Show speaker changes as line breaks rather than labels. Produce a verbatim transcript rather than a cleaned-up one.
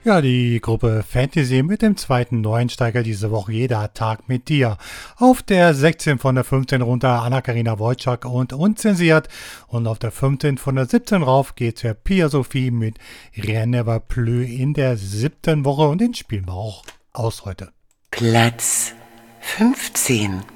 Ja, die Gruppe Fantasy mit dem zweiten Neuensteiger diese Woche Jeder Tag mit dir. Auf der sechzehn von der fünfzehn runter Anna-Karina Wojcik und Unzensiert. Und auf der fünfzehn von der siebzehn rauf geht's für Pia Sophie mit Rien ne va plus in der siebten Woche. Und den spielen wir auch aus heute.
Platz fünfzehn.